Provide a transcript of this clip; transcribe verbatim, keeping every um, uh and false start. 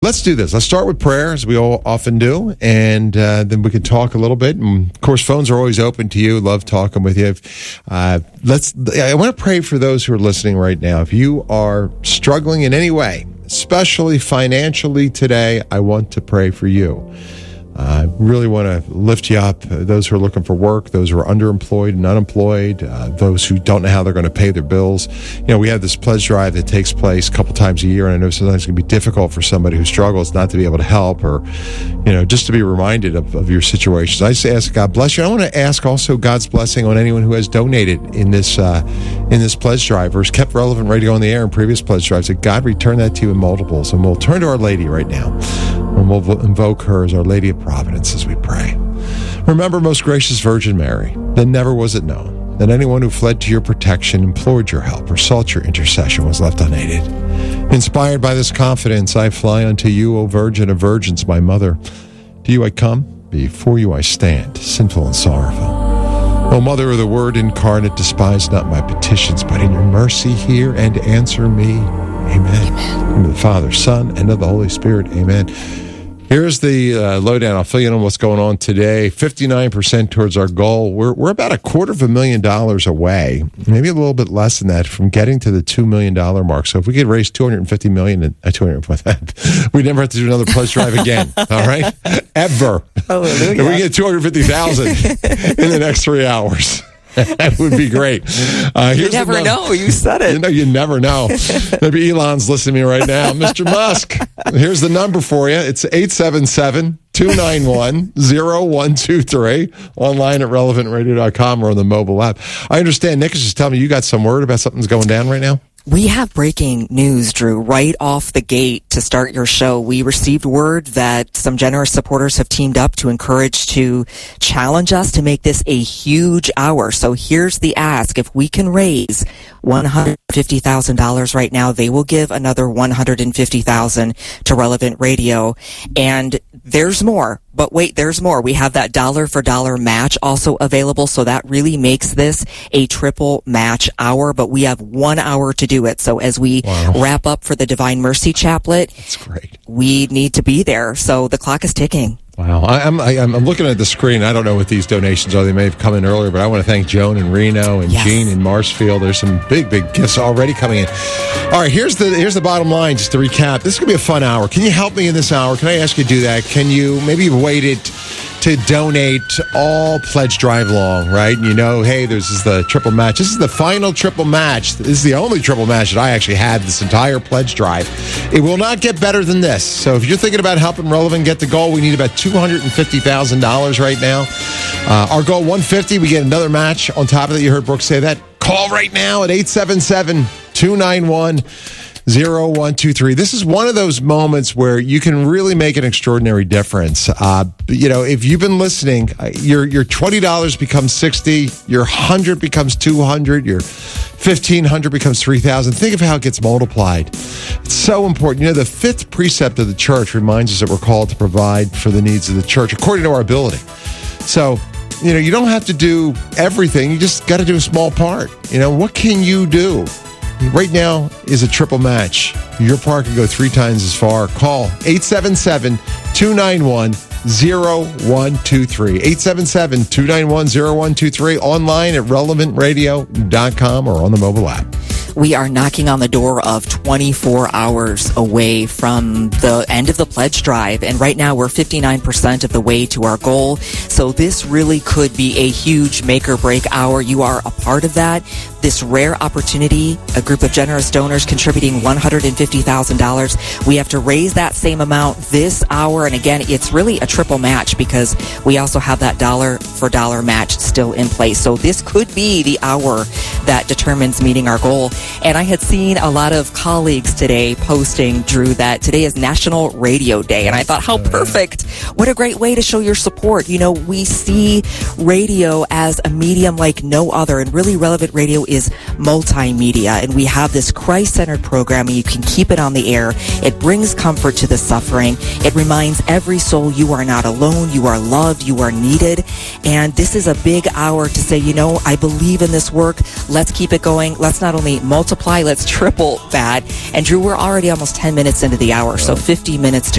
let's do this. Let's start with prayer, as we all often do, and uh, then we can talk a little bit. And of course, phones are always open to you. Love talking with you. Uh, let's. I want to pray for those who are listening right now. If you are struggling in any way, especially financially today, I want to pray for you. I uh, really want to lift you up. Uh, those who are looking for work, those who are underemployed and unemployed, uh, those who don't know how they're going to pay their bills. You know, we have this pledge drive that takes place a couple times a year, and I know sometimes it can be difficult for somebody who struggles not to be able to help, or, you know, just to be reminded of, of your situations. I just ask God bless you. I want to ask also God's blessing on anyone who has donated in this uh, in this pledge drive or has kept Relevant Radio on the air in previous pledge drives. That God return that to you in multiples. And we'll turn to Our Lady right now, and we'll invoke her as Our Lady of Providence as we pray. Remember, most gracious Virgin Mary, that never was it known that anyone who fled to your protection, implored your help, or sought your intercession was left unaided. Inspired by this confidence, I fly unto you, O Virgin of Virgins, my mother. To you I come, before you I stand, sinful and sorrowful. O Mother of the Word incarnate, despise not my petitions, but in your mercy hear and answer me. Amen. Amen. In the name of the Father, Son, and of the Holy Spirit. Amen. Here's the uh, lowdown. I'll fill you in on what's going on today. fifty-nine percent towards our goal. We're we're about a quarter of a million dollars away, maybe a little bit less than that, from getting to the two million dollars mark. So if we could raise two hundred fifty million dollars, uh, two hundred, we never have to do another pledge drive again. All right? Ever. Hallelujah. If we get two hundred fifty thousand in the next three hours. That would be great. Uh, you never know. You said it. You know, you never know. Maybe Elon's listening to me right now. Mister Musk, here's the number for you. It's eight seven seven, two nine one, zero one two three. Online at relevant radio dot com or on the mobile app. I understand Nick is just telling me you got some word about something's going down right now. We have breaking news, Drew. Right off the gate to start your show, we received word that some generous supporters have teamed up to encourage to challenge us to make this a huge hour. So here's the ask. If we can raise one hundred fifty thousand dollars right now, they will give another one hundred fifty thousand dollars to Relevant Radio. And there's more. But wait, there's more. We have that dollar for dollar match also available. So that really makes this a triple match hour. But we have one hour to do it. So as we wow. wrap up for the Divine Mercy Chaplet, that's great. We need to be there. So the clock is ticking. Wow. I, I'm I, I'm looking at the screen. I don't know what these donations are. They may have come in earlier, but I want to thank Joan in Reno and yes. Jean in Marshfield. There's some big, big gifts already coming in. All right, here's the here's the bottom line, just to recap. This is going to be a fun hour. Can you help me in this hour? Can I ask you to do that? Can you, maybe you've waited to donate all pledge drive long, right? And you know, hey, this is the triple match. This is the final triple match. This is the only triple match that I actually had this entire pledge drive. It will not get better than this. So if you're thinking about helping Relevant get the goal, we need about two hundred fifty thousand dollars right now. Uh, our goal, one hundred fifty thousand dollars. We get another match on top of that. You heard Brooke say that. Call right now at eight seven seven, two nine one, zero one two three. This is one of those moments where you can really make an extraordinary difference. Uh, you know, if you've been listening, uh, your your twenty dollars becomes sixty dollars, your one hundred dollars becomes two hundred dollars, your fifteen hundred dollars becomes three thousand dollars. Think of how it gets multiplied. It's so important. You know, the fifth precept of the church reminds us that we're called to provide for the needs of the church according to our ability. So, you know, you don't have to do everything. You just got to do a small part. You know, what can you do? Right now is a triple match. Your part can go three times as far. Call eight seven seven, two nine one, zero one two three. eight seven seven, two nine one, zero one two three. Online at relevant radio dot com or on the mobile app. We are knocking on the door of twenty-four hours away from the end of the pledge drive. And right now we're fifty-nine percent of the way to our goal. So this really could be a huge make or break hour. You are a part of that. This rare opportunity, a group of generous donors contributing one hundred fifty thousand dollars. We have to raise that same amount this hour. And again, it's really a triple match because we also have that dollar for dollar match still in place. So this could be the hour that determines meeting our goal. And I had seen a lot of colleagues today posting, Drew, that today is National Radio Day. And I thought, how perfect. What a great way to show your support. You know, we see radio as a medium like no other, and really Relevant Radio is multimedia. And we have this Christ-centered programming. You can keep it on the air. It brings comfort to the suffering. It reminds every soul you are not alone. You are loved. You are needed. And this is a big hour to say, you know, I believe in this work. Let's keep it going. Let's not only multiply, let's triple that. And Drew, we're already almost ten minutes into the hour, so fifty minutes to